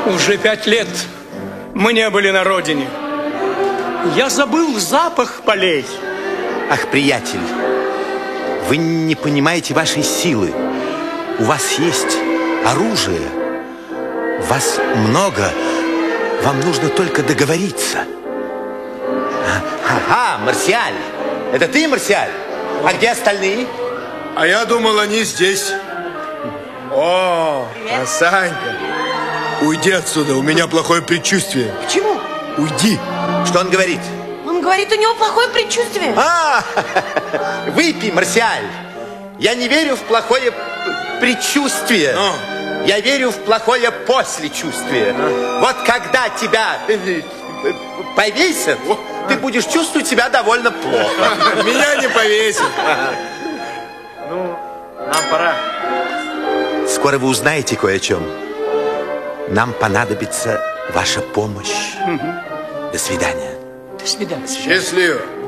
Уже 5 лет мы не были на родине. Я забыл запах полей. Ах, приятель, вы не понимаете вашей силы. У вас есть оружие. Вас много. Вам нужно только договориться. Ага, Марсиаль. Это ты, Марсиаль? А где остальные? А я думал, они здесь. О, а Санька, уйди отсюда, у меня плохое предчувствие. Почему? Уйди. Что он говорит? Он говорит, у него плохое предчувствие. Выпей, Марсиаль. Я не верю в плохое предчувствие. Я верю в плохое послечувствие. Вот когда тебя повесят, ты будешь чувствовать себя довольно плохо. Меня не повесят. Ну, нам пора. Скоро вы узнаете кое о чем. Нам понадобится ваша помощь. До свидания. До свидания. Счастливо.